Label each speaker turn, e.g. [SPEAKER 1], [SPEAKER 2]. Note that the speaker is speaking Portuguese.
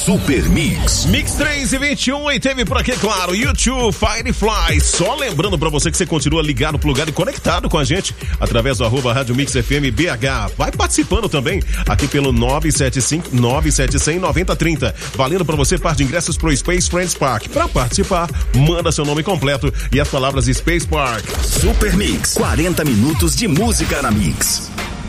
[SPEAKER 1] Super Mix.
[SPEAKER 2] Mix 3 e 21 e teve por aqui, claro, YouTube Firefly. Só lembrando pra você que você continua ligado, plugado e conectado com a gente através do @Rádio Mix FM BH. Vai participando também aqui pelo 975-976-9030. Valendo pra você par de ingressos pro Space Friends Park. Pra participar, manda seu nome completo e as palavras Space Park.
[SPEAKER 1] Super Mix, 40 minutos de música na Mix.